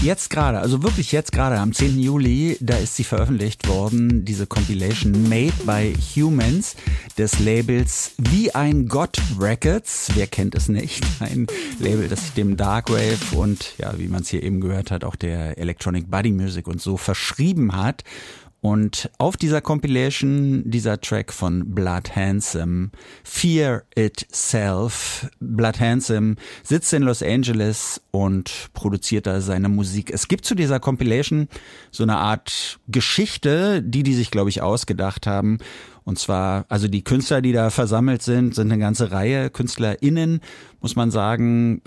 jetzt gerade, also wirklich jetzt gerade am 10. Juli, da ist sie veröffentlicht worden, diese Compilation Made by Humans des Labels Wie ein Gott Records. Wer kennt es nicht? Ein Label, das sich dem Darkwave und, ja, wie man es hier eben gehört hat, auch der Electronic Body Music und so verschrieben hat. Und auf dieser Compilation, dieser Track von Blood Handsome, Fear Itself. Blood Handsome sitzt in Los Angeles und produziert da seine Musik. Es gibt zu dieser Compilation so eine Art Geschichte, die sich, glaube ich, ausgedacht haben. Und zwar, also die Künstler, die da versammelt sind eine ganze Reihe KünstlerInnen, muss man sagen,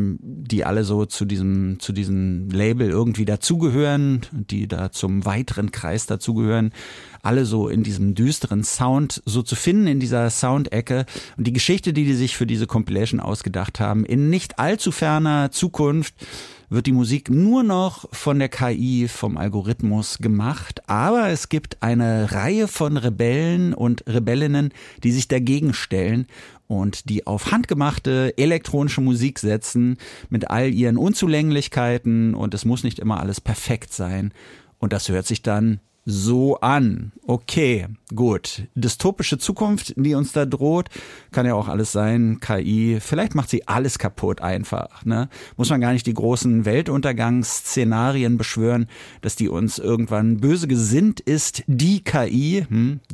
die alle so zu diesem Label irgendwie dazugehören, die da zum weiteren Kreis dazugehören, alle so in diesem düsteren Sound so zu finden, in dieser Soundecke. Und die Geschichte, die sich für diese Compilation ausgedacht haben, in nicht allzu ferner Zukunft wird die Musik nur noch von der KI, vom Algorithmus gemacht. Aber es gibt eine Reihe von Rebellen und Rebellinnen, die sich dagegen stellen und die auf handgemachte elektronische Musik setzen mit all ihren Unzulänglichkeiten, und es muss nicht immer alles perfekt sein. Und das hört sich dann so an. Okay, gut. Dystopische Zukunft, die uns da droht, kann ja auch alles sein. KI, vielleicht macht sie alles kaputt einfach, ne? Muss man gar nicht die großen Weltuntergangsszenarien beschwören, dass die uns irgendwann böse gesinnt ist, die KI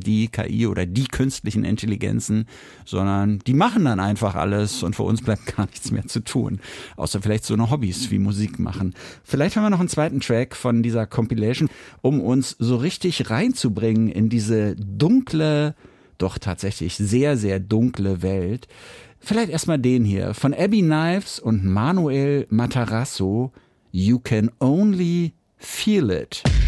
oder die künstlichen Intelligenzen, sondern die machen dann einfach alles und für uns bleibt gar nichts mehr zu tun. Außer vielleicht so eine Hobbys wie Musik machen. Vielleicht haben wir noch einen zweiten Track von dieser Compilation, um uns so richtig reinzubringen in diese dunkle, doch tatsächlich sehr, sehr dunkle Welt. Vielleicht erstmal den hier von Abby Knives und Manuel Matarazzo. You can only feel it.